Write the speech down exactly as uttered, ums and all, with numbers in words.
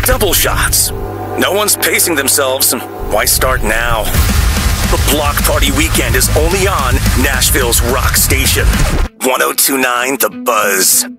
double shots. No one's pacing themselves, and why start now? The Block Party Weekend is only on Nashville's rock station. one oh two point nine The Buzz.